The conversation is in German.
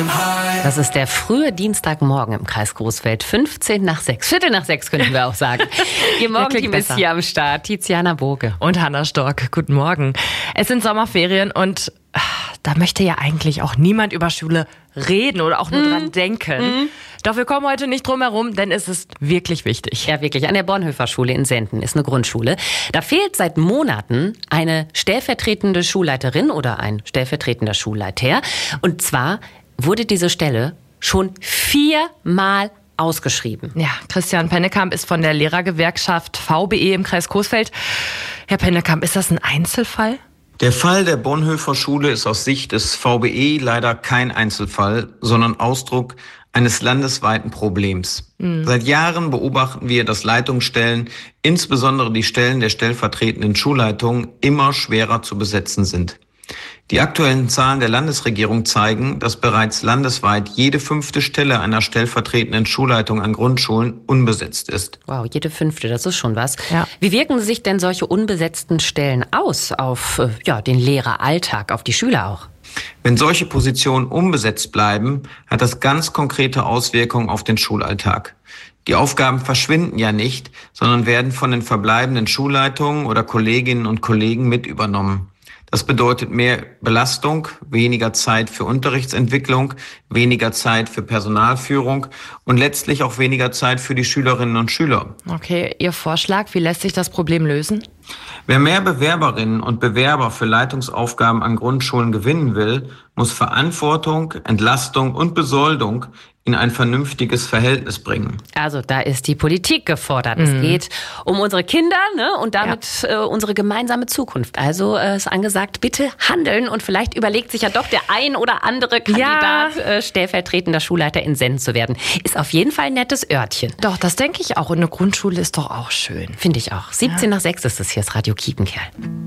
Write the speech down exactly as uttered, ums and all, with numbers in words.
Das ist der frühe Dienstagmorgen im Kreis Coesfeld. fünfzehn nach sechs. Viertel nach sechs könnten wir auch sagen. Ihr Morgenteam ist hier am Start. Tiziana Boge. Und Hanna Stork. Guten Morgen. Es sind Sommerferien und da möchte ja eigentlich auch niemand über Schule reden oder auch nur mm. dran denken. Mm. Doch wir kommen heute nicht drum herum, denn es ist wirklich wichtig. Ja, wirklich. An der Bonhoeffer Schule in Senden ist eine Grundschule. Da fehlt seit Monaten eine stellvertretende Schulleiterin oder ein stellvertretender Schulleiter. Und zwar wurde diese Stelle schon viermal ausgeschrieben. Ja, Christian Pennekamp ist von der Lehrergewerkschaft V B E im Kreis Coesfeld. Herr Pennekamp, ist das ein Einzelfall? Der Fall der Bonhoeffer Schule ist aus Sicht des V B E leider kein Einzelfall, sondern Ausdruck eines landesweiten Problems. Mhm. Seit Jahren beobachten wir, dass Leitungsstellen, insbesondere die Stellen der stellvertretenden Schulleitung, immer schwerer zu besetzen sind. Die aktuellen Zahlen der Landesregierung zeigen, dass bereits landesweit jede fünfte Stelle einer stellvertretenden Schulleitung an Grundschulen unbesetzt ist. Wow, jede fünfte, das ist schon was. Ja. Wie wirken sich denn solche unbesetzten Stellen aus auf ja, den Lehreralltag, auf die Schüler auch? Wenn solche Positionen unbesetzt bleiben, hat das ganz konkrete Auswirkungen auf den Schulalltag. Die Aufgaben verschwinden ja nicht, sondern werden von den verbleibenden Schulleitungen oder Kolleginnen und Kollegen mit übernommen. Das bedeutet mehr Belastung, weniger Zeit für Unterrichtsentwicklung, weniger Zeit für Personalführung und letztlich auch weniger Zeit für die Schülerinnen und Schüler. Okay, Ihr Vorschlag, wie lässt sich das Problem lösen? Wer mehr Bewerberinnen und Bewerber für Leitungsaufgaben an Grundschulen gewinnen will, muss Verantwortung, Entlastung und Besoldung in ein vernünftiges Verhältnis bringen. Also da ist die Politik gefordert. Mhm. Es geht um unsere Kinder, ne, und damit ja. äh, unsere gemeinsame Zukunft. Also äh, ist angesagt, bitte handeln und vielleicht überlegt sich ja doch der ein oder andere Kandidat, ja. äh, stellvertretender Schulleiter in Senden zu werden. Ist auf jeden Fall ein nettes Örtchen. Doch, das denke ich auch. Und eine Grundschule ist doch auch schön. Finde ich auch. siebzehn nach sechs ist es hier, das Radio Kiepenkerl.